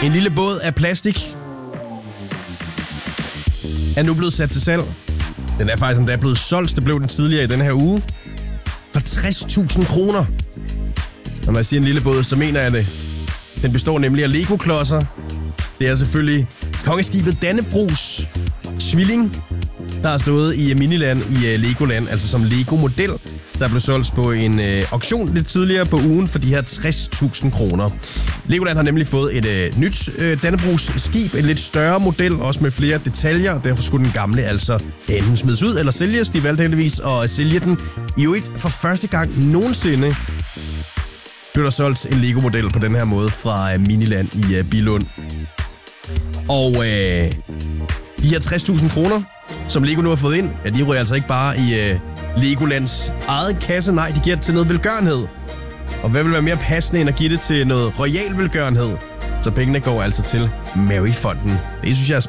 En lille båd af plastik er nu blevet sat til salg. Den er faktisk endda blevet solgt. Det blev den tidligere i den her uge. For 60.000 kroner. Og når jeg siger en lille båd, så mener jeg det. Den består nemlig af Lego-klodser. Det er selvfølgelig kongeskibet Dannebrogs tvilling, der har stået i Miniland i Legoland, altså som Lego-model, der blev solgt på en auktion lidt tidligere på ugen for de her 60.000 kroner. Legoland har nemlig fået et nyt Dannebrogs skib, en lidt større model, også med flere detaljer, og derfor skulle den gamle altså enten smides ud eller sælges. De valgte heldigvis at sælge den. I øvrigt for første gang nogensinde blev der solgt en Lego-model på den her måde fra Miniland i Billund. Og de her 60.000 kroner, som Lego nu har fået ind, ja, de ryger altså ikke bare i Legolands eget kasse. Nej, de giver det til noget velgørenhed. Og hvad vil være mere passende end at give det til noget royal velgørenhed? Så pengene går altså til Maryfonden. Det synes jeg er smart.